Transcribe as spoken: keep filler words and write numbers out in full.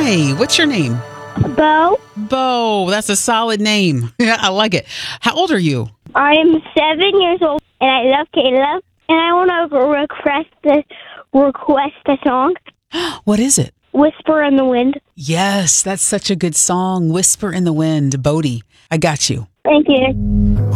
Hi, what's your name? Bo. Bo, that's a solid name. Yeah, I like it. How old are you? I'm seven years old, and I love Caleb. And I want to request the request a song. What is it? Whisper in the Wind. Yes, that's such a good song. Whisper in the Wind. Bodie, I got you. Thank you.